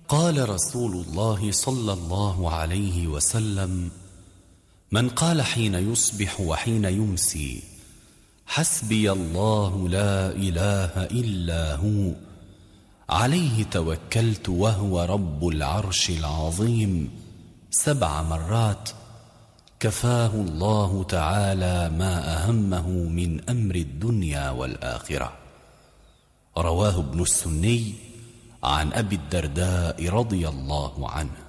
قال رسول الله صلى الله عليه وسلم: من قال حين يصبح وحين يمسي: حسبي الله لا إله إلا هو، عليه توكلت وهو رب العرش العظيم 7 مرات، كفاه الله تعالى ما أهمه من أمر الدنيا والآخرة. رواه ابن السني عن أبي الدرداء رضي الله عنه.